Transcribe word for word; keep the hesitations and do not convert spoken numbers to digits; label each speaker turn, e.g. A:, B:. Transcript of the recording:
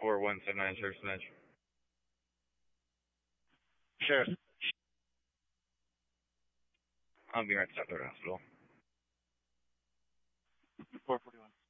A: four one seven nine, Sheriff's Edge.
B: Sheriff.
A: I'll be right to the hospital.
B: four forty-one.